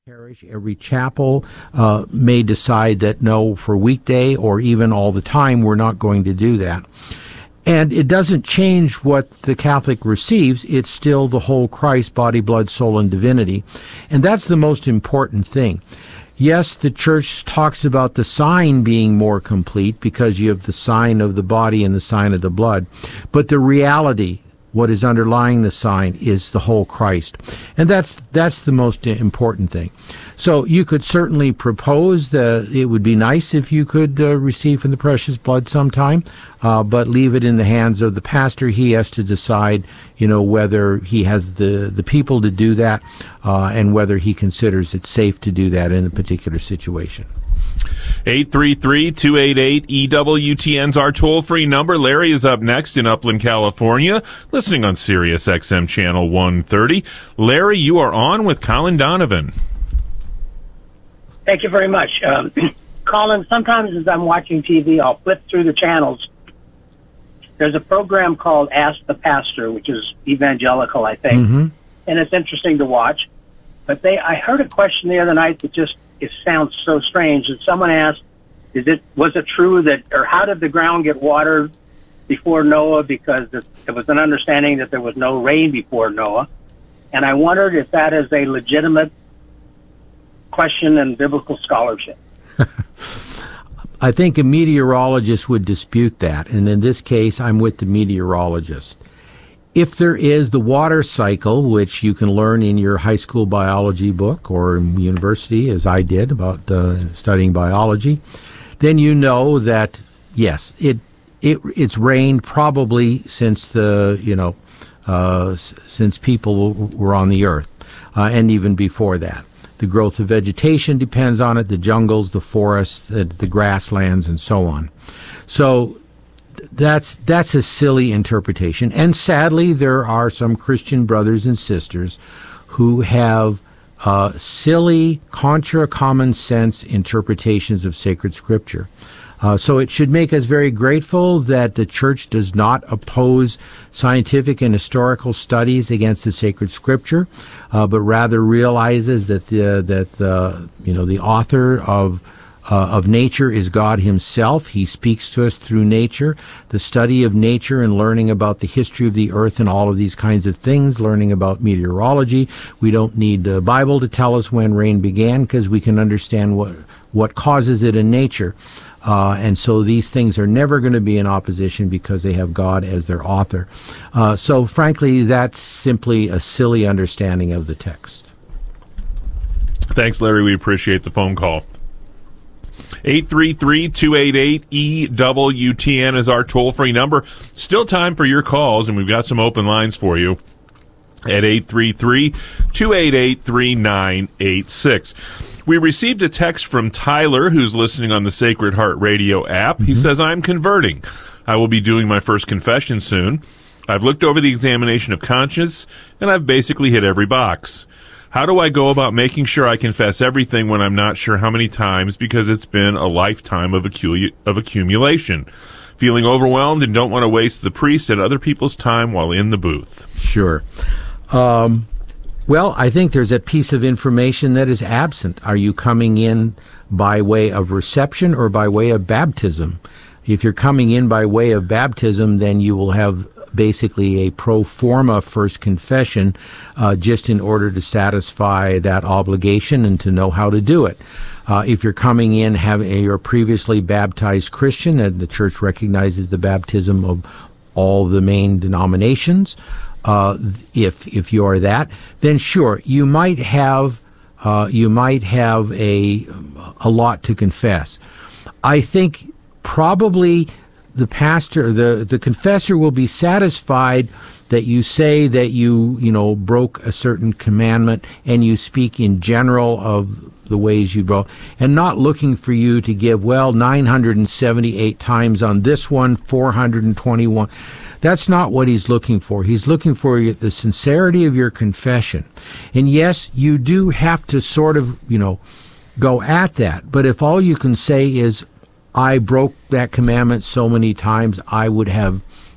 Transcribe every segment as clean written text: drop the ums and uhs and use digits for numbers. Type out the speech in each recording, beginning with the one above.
parish, every chapel may decide that no, for weekday or even all the time, we're not going to do that. And it doesn't change what the Catholic receives. It's still the whole Christ, body, blood, soul, and divinity. And that's the most important thing. Yes, the Church talks about the sign being more complete because you have the sign of the body and the sign of the blood. But the reality, what is underlying the sign, is the whole Christ. And that's the most important thing. So you could certainly propose that it would be nice if you could receive from the precious blood sometime, but leave it in the hands of the pastor. He has to decide, whether he has the people to do that, and whether he considers it safe to do that in a particular situation. 833-288-EWTN's our toll-free number. Larry is up next in Upland, California, listening on Sirius XM Channel 130. Larry, you are on with Colin Donovan. Thank you very much. Colin, sometimes as I'm watching TV, I'll flip through the channels. There's a program called Ask the Pastor, which is evangelical, I think, and it's interesting to watch. But I heard a question the other night that it sounds so strange. And someone asked, was it true or how did the ground get watered before Noah? Because there was an understanding that there was no rain before Noah. And I wondered if that is a legitimate question in biblical scholarship. I think a meteorologist would dispute that. And in this case, I'm with the meteorologist. If there is the water cycle, which you can learn in your high school biology book or in university, as I did, about studying biology, then you know that, yes, it's rained probably since since people were on the earth, and even before that. The growth of vegetation depends on it, the jungles, the forests, the grasslands, and so on. So that's a silly interpretation. And sadly, there are some Christian brothers and sisters who have silly, contra common sense interpretations of sacred scripture. So it should make us very grateful that the Church does not oppose scientific and historical studies against the sacred scripture, but rather realizes that the author of nature is God himself. He speaks to us through nature. The study of nature and learning about the history of the earth and all of these kinds of things, learning about meteorology. We don't need the Bible to tell us when rain began, because we can understand what causes it in nature. And so these things are never going to be in opposition because they have God as their author. So frankly, that's simply a silly understanding of the text. Thanks, Larry. We appreciate the phone call. 833-288-EWTN is our toll-free number. Still time for your calls, and we've got some open lines for you at 833-288-3986. We received a text from Tyler, who's listening on the Sacred Heart Radio app. He says, I'm converting. I will be doing my first confession soon. I've looked over the examination of conscience, and I've basically hit every box. How do I go about making sure I confess everything when I'm not sure how many times, because it's been a lifetime of accumulation? Feeling overwhelmed and don't want to waste the priest and other people's time while in the booth. Sure. Well, I think there's a piece of information that is absent. Are you coming in by way of reception or by way of baptism? If you're coming in by way of baptism, then you will have basically a pro forma first confession, just in order to satisfy that obligation and to know how to do it. If you're coming in you're a previously baptized Christian, and the Church recognizes the baptism of all the main denominations, if you are that, then sure, you might have a lot to confess. I think probably the pastor, the confessor, will be satisfied that you say that you broke a certain commandment, and you speak in general of the ways you broke, and not looking for you to give, 978 times on this one, 421. That's not what he's looking for. He's looking for the sincerity of your confession. And yes, you do have to sort of, go at that. But if all you can say is, I broke that commandment so many times, I would have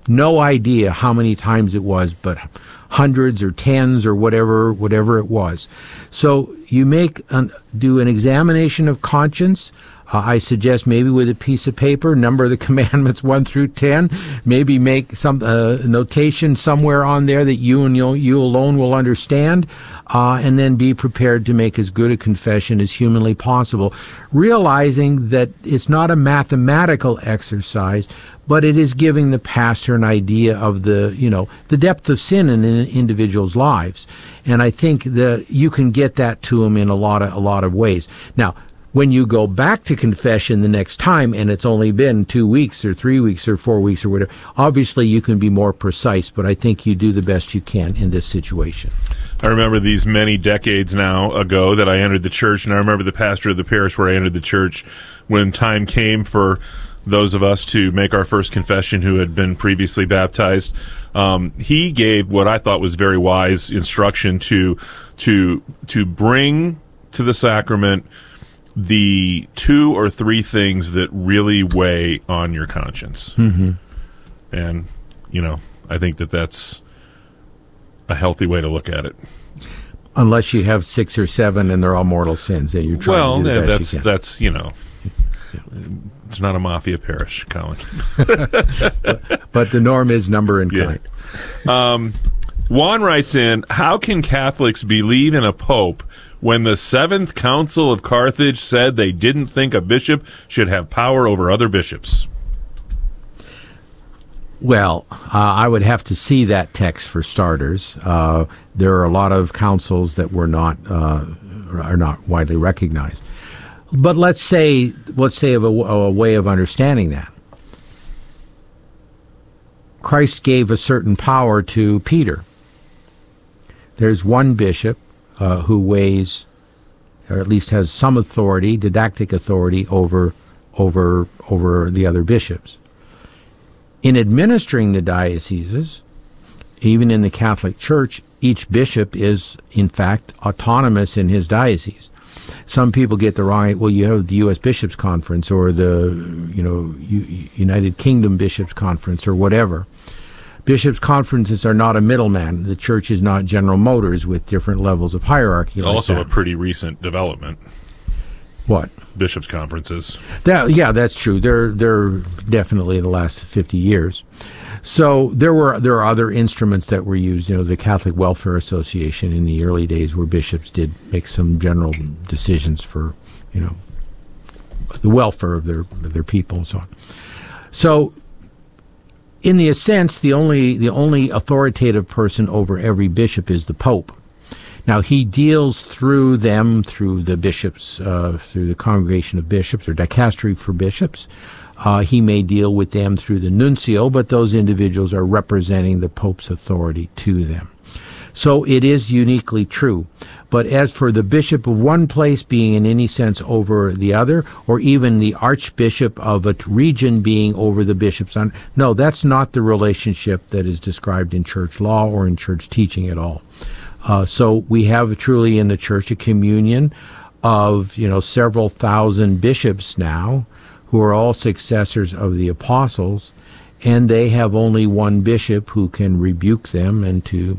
No idea how many times it was, but hundreds or tens or whatever it was. So you do an examination of conscience. I suggest maybe with a piece of paper, number the commandments 1 through 10. Maybe make some notation somewhere on there that you alone will understand, and then be prepared to make as good a confession as humanly possible, realizing that it's not a mathematical exercise, but it is giving the pastor an idea of the depth of sin in an individual's lives. And I think that you can get that to them in a lot of ways. Now, when you go back to confession the next time, and it's only been 2 weeks or 3 weeks or 4 weeks or whatever, obviously you can be more precise, but I think you do the best you can in this situation. I remember these many decades now ago that I entered the church, and I remember the pastor of the parish where I entered the church when time came for those of us to make our first confession who had been previously baptized. He gave what I thought was very wise instruction to bring to the sacrament the 2 or 3 things that really weigh on your conscience. Mm-hmm. And, I think that's a healthy way to look at it. Unless you have 6 or 7 and they're all mortal sins, then you're trying to do the best you can. That's it's not a mafia parish, Colin. but the norm is number and kind. Juan writes in, how can Catholics believe in a pope when the 7th Council of Carthage said they didn't think a bishop should have power over other bishops? Well, I would have to see that text for starters. There are a lot of councils that are not widely recognized. But let's say of a way of understanding that. Christ gave a certain power to Peter. There's one bishop who weighs, or at least has some authority, didactic authority over the other bishops. In administering the dioceses, even in the Catholic Church, each bishop is, in fact, autonomous in his diocese. Some people get the wrong, well, you have the U.S. Bishops' Conference or the United Kingdom Bishops' Conference or whatever. Bishops' conferences are not a middleman. The Church is not General Motors with different levels of hierarchy. Also a pretty recent development. What? Bishops' conferences. That's true. They're definitely the last 50 years. So there are other instruments that were used. The Catholic Welfare Association in the early days, where bishops did make some general decisions for the welfare of their people and so on. So, in the sense, the only authoritative person over every bishop is the Pope. Now, he deals through the bishops, through the Congregation of Bishops or Dicastery for Bishops. He may deal with them through the nuncio, but those individuals are representing the Pope's authority to them. So it is uniquely true. But as for the bishop of one place being in any sense over the other, or even the archbishop of a region being over the bishops, no, that's not the relationship that is described in church law or in church teaching at all. So we have truly in the church a communion of several thousand bishops now, who are all successors of the apostles, and they have only one bishop who can rebuke them and to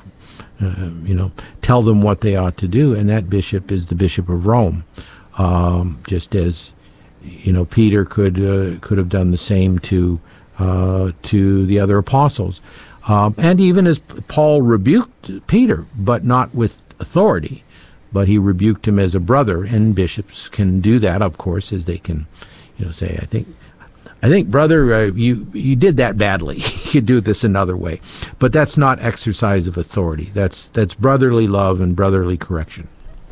tell them what they ought to do, and that bishop is the Bishop of Rome. Just as Peter could have done the same to the other apostles, and even as Paul rebuked Peter, but not with authority, but he rebuked him as a brother, and bishops can do that, of course, as they can say, I think, brother, you did that badly. You do this another way. But that's not exercise of authority. That's brotherly love and brotherly correction.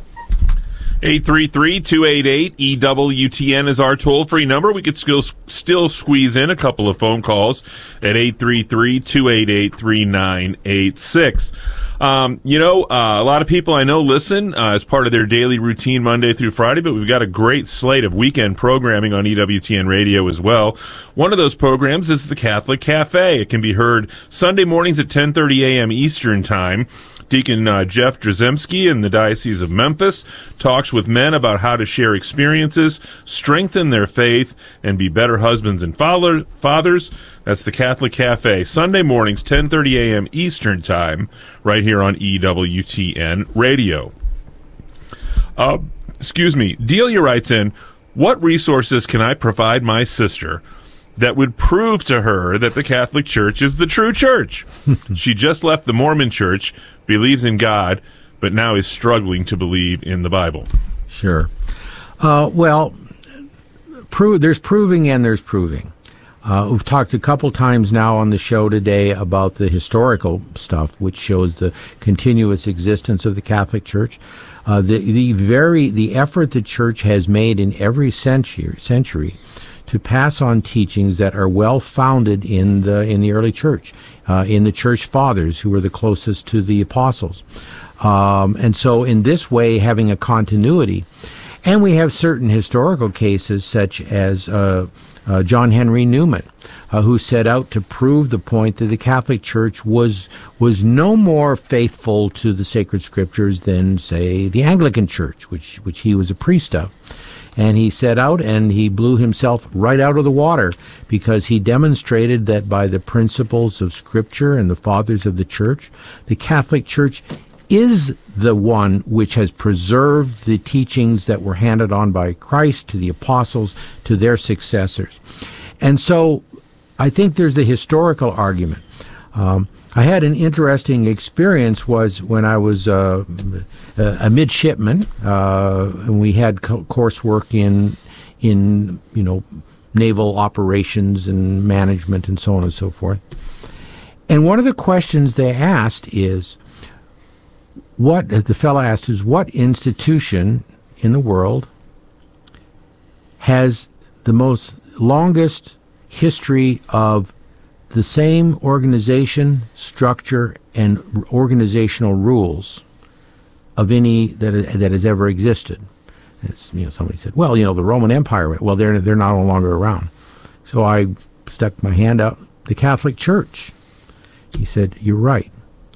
833-288-EWTN is our toll-free number. We could still squeeze in a couple of phone calls at 833-288-3986. A lot of people I know listen as part of their daily routine Monday through Friday, but we've got a great slate of weekend programming on EWTN Radio as well. One of those programs is the Catholic Cafe. It can be heard Sunday mornings at 10:30 a.m. Eastern Time. Deacon Jeff Drzymski in the Diocese of Memphis talks with men about how to share experiences, strengthen their faith, and be better husbands and fathers. That's the Catholic Cafe, Sunday mornings, 10:30 a.m. Eastern Time, right here on EWTN Radio. Delia writes in, what resources can I provide my sister that would prove to her that the Catholic Church is the true church? She just left the Mormon Church, believes in God, but now is struggling to believe in the Bible. Sure. There's proving and there's proving. We've talked a couple times now on the show today about the historical stuff, which shows the continuous existence of the Catholic Church. The effort the Church has made in every century to pass on teachings that are well founded in the early church, in the church fathers who were the closest to the apostles, and so in this way having a continuity. And we have certain historical cases such as John Henry Newman, who set out to prove the point that the Catholic Church was no more faithful to the sacred scriptures than, say, the Anglican Church, which he was a priest of. And he set out and he blew himself right out of the water because he demonstrated that by the principles of Scripture and the fathers of the Church, the Catholic Church is the one which has preserved the teachings that were handed on by Christ to the apostles, to their successors. And so I think there's the historical argument. I had an interesting experience was when I was a midshipman, and we had coursework in naval operations and management and so on and so forth. And one of the questions they asked is, what institution in the world has the most longest history of the same organization, structure, and organizational rules of any that has ever existed? Somebody said, well, the Roman Empire. Well, they're no longer around. So I stuck my hand out. The Catholic Church. He said, you're right.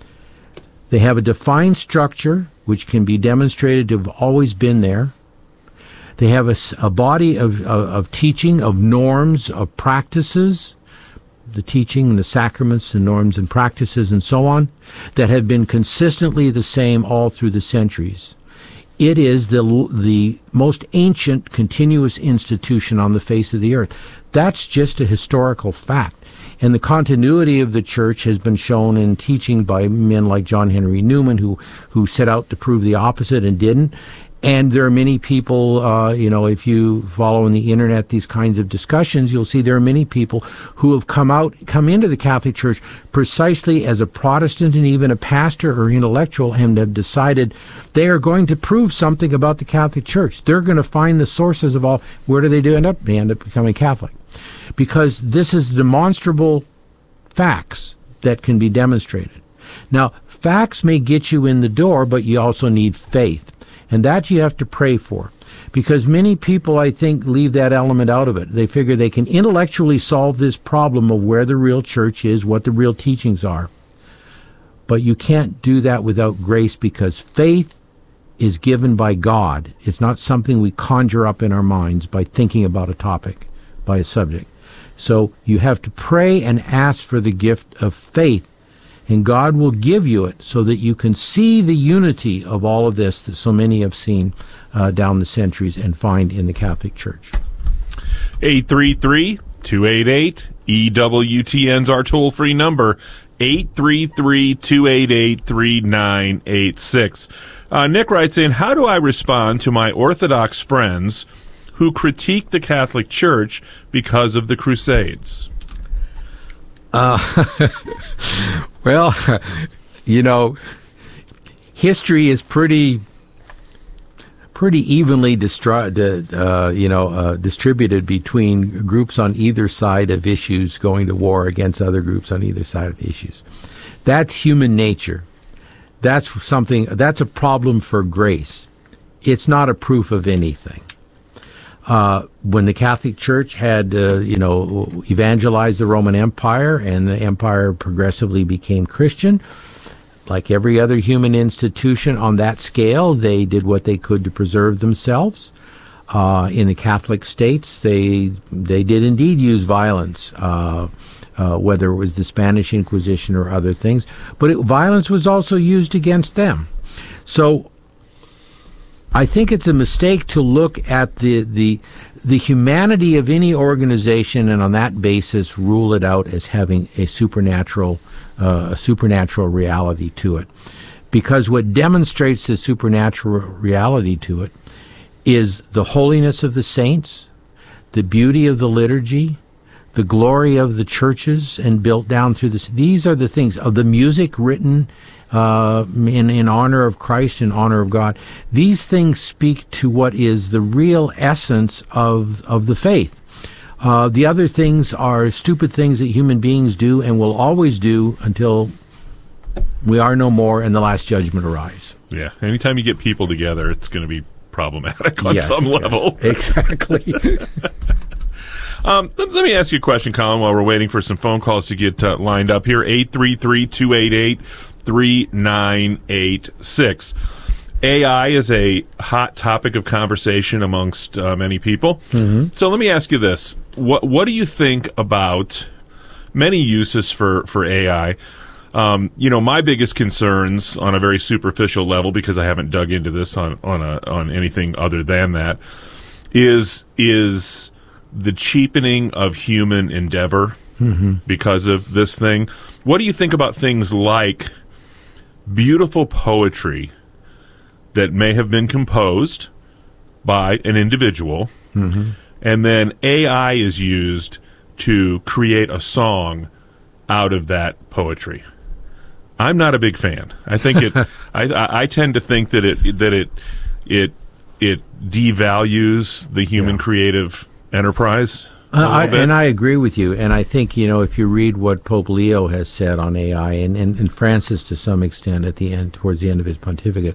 They have a defined structure which can be demonstrated to have always been there. They have a body of teaching, of norms, of practices, the teaching and the sacraments and norms and practices and so on, that have been consistently the same all through the centuries. It is the most ancient continuous institution on the face of the earth. That's just a historical fact. And the continuity of the Church has been shown in teaching by men like John Henry Newman, who set out to prove the opposite and didn't. And there are many people, if you follow on the internet these kinds of discussions, you'll see there are many people who have come into the Catholic Church precisely as a Protestant and even a pastor or intellectual, and have decided they are going to prove something about the Catholic Church. They're going to find the sources of all. Where do they end up? They end up becoming Catholic. Because this is demonstrable facts that can be demonstrated. Now, facts may get you in the door, but you also need faith. And that you have to pray for. Because many people, I think, leave that element out of it. They figure they can intellectually solve this problem of where the real church is, what the real teachings are. But you can't do that without grace, because faith is given by God. It's not something we conjure up in our minds by thinking about a topic, by a subject. So you have to pray and ask for the gift of faith. And God will give you it so that you can see the unity of all of this that so many have seen down the centuries and find in the Catholic Church. 833-288-EWTN's our toll-free number, 833-288-3986. Nick writes in, how do I respond to my Orthodox friends who critique the Catholic Church because of the Crusades? Well, history is pretty evenly distributed between groups on either side of issues going to war against other groups on either side of issues. That's human nature. That's a problem for grace. It's not a proof of anything. When the Catholic Church had, evangelized the Roman Empire and the empire progressively became Christian, like every other human institution on that scale, they did what they could to preserve themselves. In the Catholic states, they did indeed use violence, whether it was the Spanish Inquisition or other things. But violence was also used against them. So I think it's a mistake to look at the humanity of any organization and on that basis rule it out as having a supernatural reality to it. Because what demonstrates the supernatural reality to it is the holiness of the saints, the beauty of the liturgy, the glory of the churches and built down through this. These are the things of the music written in honor of Christ, in honor of God. These things speak to what is the real essence of the faith. The other things are stupid things that human beings do and will always do until we are no more and the last judgment arrives. Yeah. Anytime you get people together, it's going to be problematic on some level. Exactly. Let me ask you a question, Colin, while we're waiting for some phone calls to get lined up here. 833-288-3986. AI is a hot topic of conversation amongst many people. Mm-hmm. So let me ask you this. What do you think about many uses for AI? My biggest concerns on a very superficial level, because I haven't dug into this on anything other than that, is the cheapening of human endeavor because of this thing. What do you think about things like beautiful poetry that may have been composed by an individual, and then AI is used to create a song out of that poetry? I'm not a big fan. I think I tend to think that it devalues the human creative enterprise. And I agree with you. And I think, if you read what Pope Leo has said on AI, and Francis to some extent towards the end of his pontificate,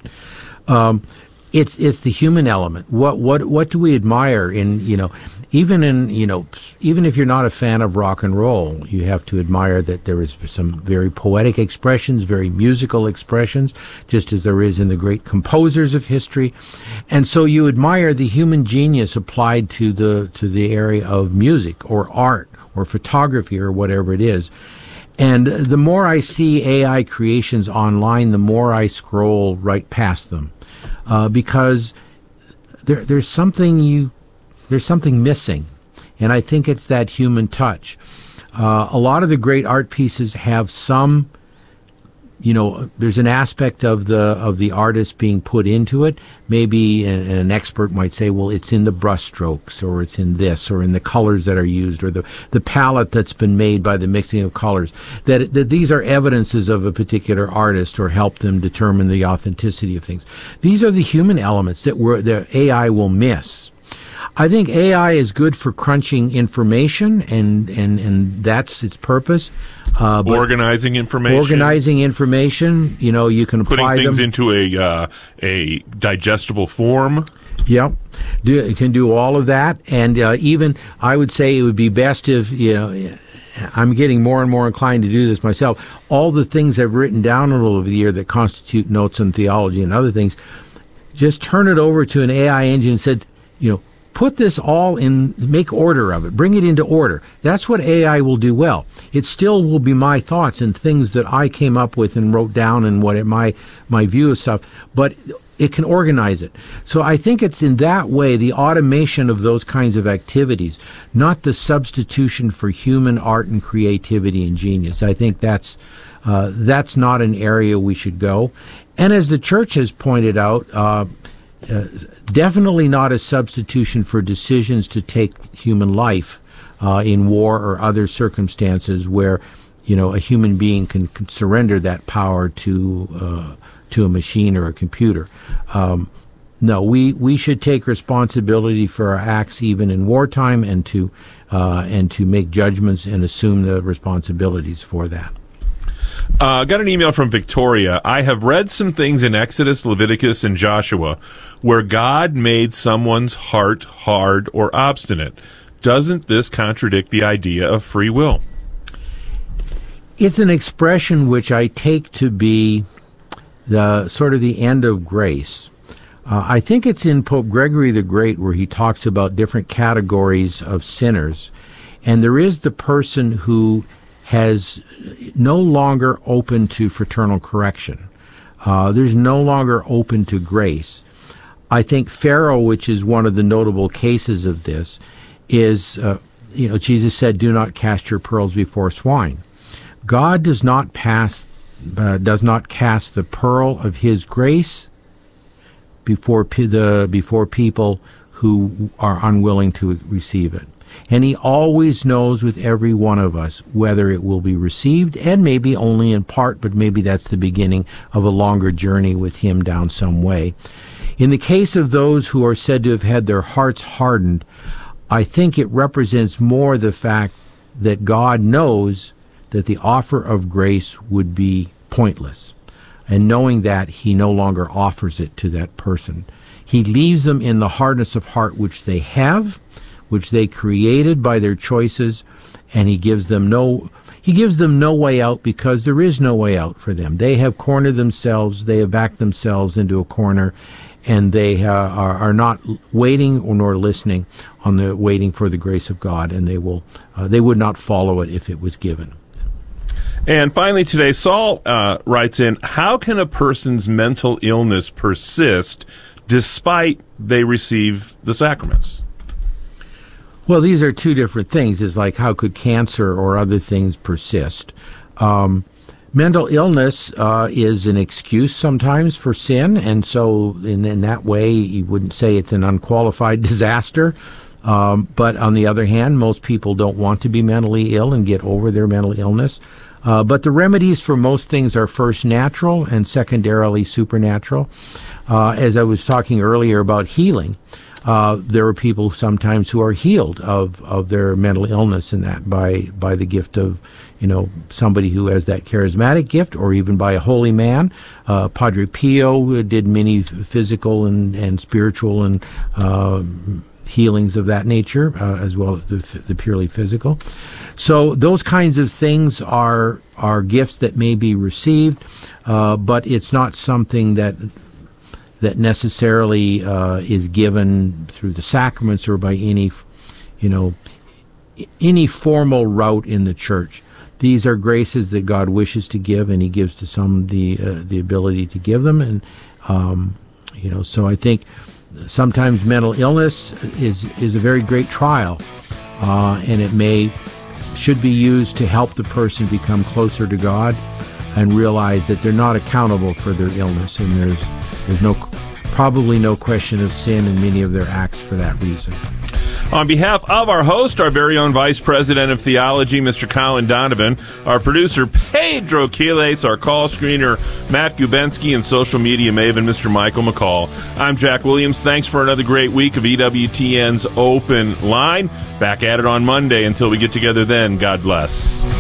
it's the human element. What do we admire even if you're not a fan of rock and roll, you have to admire that there is some very poetic expressions, very musical expressions, just as there is in the great composers of history. And so you admire the human genius applied to the area of music or art or photography or whatever it is. And the more I see AI creations online, the more I scroll right past them, because there's something missing, and I think it's that human touch. A lot of the great art pieces have some, there's an aspect of the artist being put into it. Maybe an expert might say, well, it's in the brushstrokes, or it's in this, or in the colors that are used, or the palette that's been made by the mixing of colors. That these are evidences of a particular artist, or help them determine the authenticity of things. These are the human elements that the AI will miss. I think AI is good for crunching information, and that's its purpose. Organizing information. You can apply putting things into a digestible form. Yep, it can do all of that, and even I would say it would be best if I'm getting more and more inclined to do this myself. All the things I've written down over the year that constitute notes on theology and other things, just turn it over to an AI engine and said, put this all in, make order of it, bring it into order. That's what AI will do well. It still will be my thoughts and things that I came up with and wrote down and my view of stuff, but it can organize it. So I think it's in that way the automation of those kinds of activities, not the substitution for human art and creativity and genius. I think that's not an area we should go. And as the church has pointed out, definitely not a substitution for decisions to take human life in war or other circumstances where a human being can surrender that power to a machine or a computer. No, we should take responsibility for our acts even in wartime, and to make judgments and assume the responsibilities for that. Got an email from Victoria. I have read some things in Exodus, Leviticus, and Joshua where God made someone's heart hard or obstinate. Doesn't this contradict the idea of free will? It's an expression which I take to be the sort of the end of grace. I think it's in Pope Gregory the Great where he talks about different categories of sinners. And there is the person who has no longer open to fraternal correction. There's no longer open to grace. I think Pharaoh, which is one of the notable cases of this, is, Jesus said, do not cast your pearls before swine. God does not cast the pearl of his grace before people who are unwilling to receive it. And he always knows with every one of us whether it will be received, and maybe only in part, but maybe that's the beginning of a longer journey with him down some way. In the case of those who are said to have had their hearts hardened, I think it represents more the fact that God knows that the offer of grace would be pointless. And knowing that, he no longer offers it to that person. He leaves them in the hardness of heart which they have, which they created by their choices, and he gives them no way out, because there is no way out for them. They have cornered themselves, they have backed themselves into a corner, and they are not waiting nor listening waiting for the grace of God, and they would not follow it if it was given. And finally today, Saul writes in, how can a person's mental illness persist despite they receive the sacraments? Well, these are two different things. It's like, how could cancer or other things persist? Mental illness is an excuse sometimes for sin, and so in that way, you wouldn't say it's an unqualified disaster. But on the other hand, most people don't want to be mentally ill and get over their mental illness. But the remedies for most things are first natural and secondarily supernatural. As I was talking earlier about healing, there are people sometimes who are healed of their mental illness, and that by the gift of somebody who has that charismatic gift, or even by a holy man. Padre Pio did many physical and spiritual and healings of that nature, as well as the purely physical. So those kinds of things are gifts that may be received, but it's not something that necessarily is given through the sacraments or by any formal route in the church. These are graces that God wishes to give, and he gives to some the ability to give them. And so I think sometimes mental illness is a very great trial, and it should be used to help the person become closer to God and realize that they're not accountable for their illness, and there's probably no question of sin in many of their acts for that reason. On behalf of our host, our very own Vice President of Theology, Mr. Colin Donovan, our producer, Pedro Quiles, our call screener, Matt Gubensky, and social media maven, Mr. Michael McCall. I'm Jack Williams. Thanks for another great week of EWTN's Open Line. Back at it on Monday. Until we get together then, God bless.